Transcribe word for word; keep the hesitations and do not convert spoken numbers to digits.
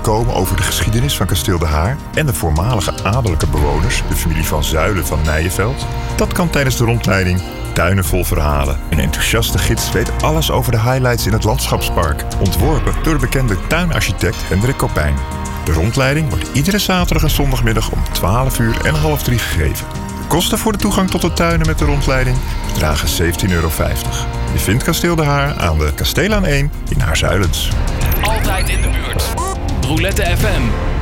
komen over de geschiedenis van Kasteel De Haar en de voormalige adellijke bewoners, de familie van Zuylen van Nijenveld? Dat kan tijdens de rondleiding Tuinen vol verhalen. Een enthousiaste gids weet alles over de highlights in het landschapspark, ontworpen door de bekende tuinarchitect Hendrik Kopijn. De rondleiding wordt iedere zaterdag en zondagmiddag om twaalf uur en half drie gegeven. De kosten voor de toegang tot de tuinen met de rondleiding bedragen zeventien euro vijftig. Je vindt Kasteel De Haar aan de Kasteelaan één in Haarzuilens. Altijd in de buurt. Roulette F M.